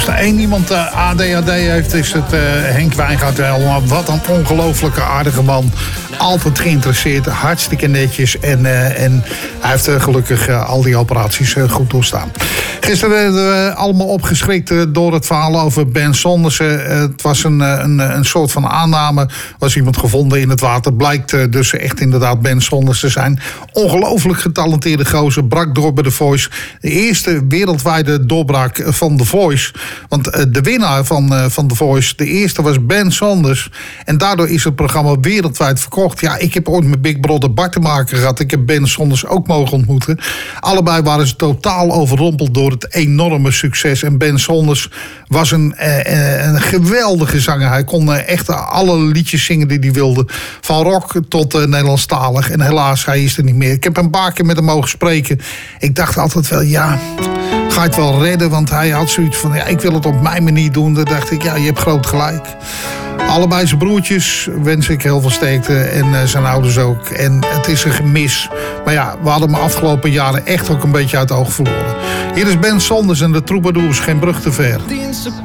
Als er één iemand ADHD heeft, is het Henk Wijngaard wel. Wat een ongelooflijke aardige man. Altijd geïnteresseerd, hartstikke netjes. En hij heeft gelukkig al die operaties goed doorstaan. Gisteren werden we allemaal opgeschrikt door het verhaal over Ben Sondersen. Het was een soort van aanname. Was iemand gevonden in het water. Blijkt dus echt inderdaad Ben Sondersen te zijn. Ongelooflijk getalenteerde gozer. Brak door bij The Voice. De eerste wereldwijde doorbraak van The Voice. Want de winnaar van The Voice, de eerste was Ben Sonders. En daardoor is het programma wereldwijd verkocht. Ja, ik heb ooit met Big Brother Bart te maken gehad. Ik heb Ben Sonders ook mogen ontmoeten. Allebei waren ze totaal overrompeld door het enorme succes. En Ben Sonders was een geweldige zanger. Hij kon echt alle liedjes zingen die hij wilde. Van rock tot Nederlandstalig. En helaas, hij is er niet meer. Ik heb een paar keer met hem mogen spreken. Ik dacht altijd wel, ja, ga je het wel redden? Want hij had zoiets van, ja, ik wil het op mijn manier doen. Dan dacht ik, ja, je hebt groot gelijk. Allebei zijn broertjes wens ik heel veel sterkte. En zijn ouders ook. En het is een gemis. Maar ja, we hadden hem afgelopen jaren echt ook een beetje uit het oog verloren. Hier is Ben Sonders en de Troubadours, Geen brug te ver.